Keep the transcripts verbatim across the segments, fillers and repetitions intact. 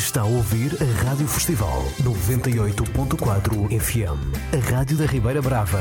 Está a ouvir a Rádio Festival noventa e oito ponto quatro F M, a rádio da Ribeira Brava.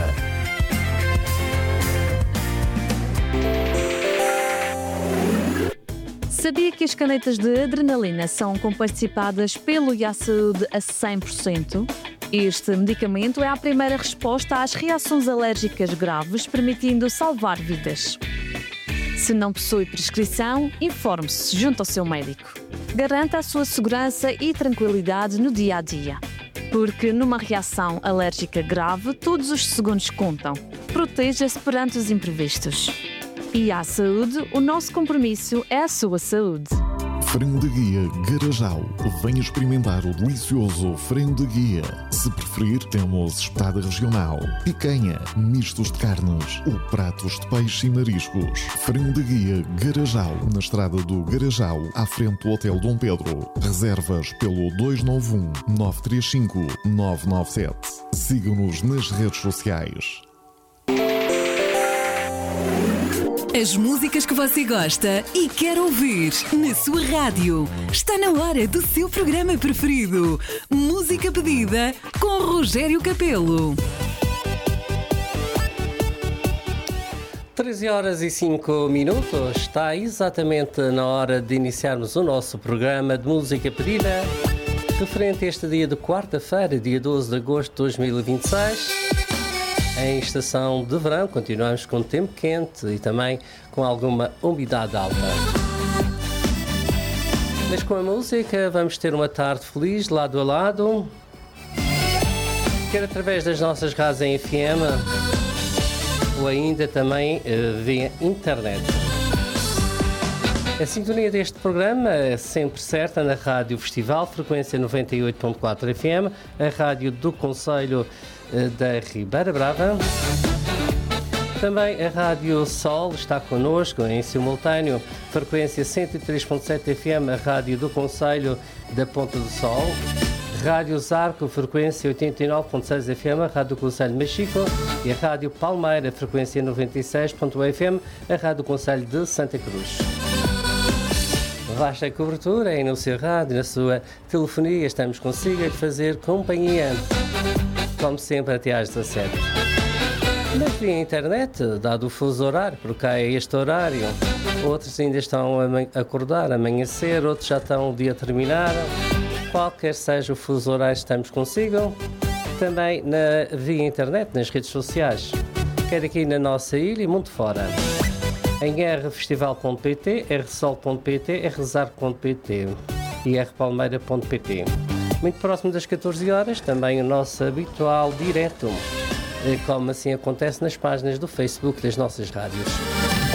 Sabia que as canetas de adrenalina são comparticipadas pelo Yasaúde a cem por cento? Este medicamento é a primeira resposta às reações alérgicas graves, permitindo salvar vidas. Se não possui prescrição, informe-se junto ao seu médico. Garanta a sua segurança e tranquilidade no dia a dia. Porque numa reação alérgica grave, todos os segundos contam. Proteja-se perante os imprevistos. E à saúde, o nosso compromisso é a sua saúde. Frango de Guia Garajal. Venha experimentar o delicioso frango de guia. Se preferir, temos espetada regional, picanha, mistos de carnes ou pratos de peixe e mariscos. Frango de Guia Garajal, na estrada do Garajal, à frente do Hotel Dom Pedro. Reservas pelo dois nove um, nove três cinco, nove nove sete. Siga-nos nas redes sociais. As músicas que você gosta e quer ouvir na sua rádio. Está na hora do seu programa preferido. Música Pedida com Rogério Capelo. treze horas e cinco minutos. Está exatamente na hora de iniciarmos o nosso programa de Música Pedida, referente a este dia de quarta-feira, dia doze de agosto de dois mil e vinte e seis. Em estação de verão, continuamos com tempo quente e também com alguma umidade alta. Mas com a música vamos ter uma tarde feliz, lado a lado, quer através das nossas rádios em F M ou ainda também uh, via internet. A sintonia deste programa é sempre certa na Rádio Festival, frequência noventa e oito ponto quatro F M, a rádio do Conselho da Ribeira Brava. Também a Rádio Sol está connosco em simultâneo, frequência cento e três ponto sete F M, a rádio do Conselho da Ponta do Sol. Rádio Zarco, frequência oitenta e nove ponto seis F M, a rádio do Conselho de Machico. E a Rádio Palmeira, frequência noventa e seis ponto um F M, a rádio do Conselho de Santa Cruz. Vasta cobertura aí no seu rádio, na sua telefonia, estamos consigo a fazer companhia, como sempre, até às dezassete. Mas via internet, dado o fuso horário, porque cá é este horário, outros ainda estão a acordar, a amanhecer, outros já estão o dia a terminar. Qualquer seja o fuso horário, estamos consigo. Também na, via internet, nas redes sociais, quer aqui na nossa ilha e muito fora. Em r festival ponto p t, r sol ponto p t, r zarco ponto p t e r palmeira ponto p t. Muito próximo das catorze horas, também o nosso habitual direto, como assim acontece nas páginas do Facebook das nossas rádios.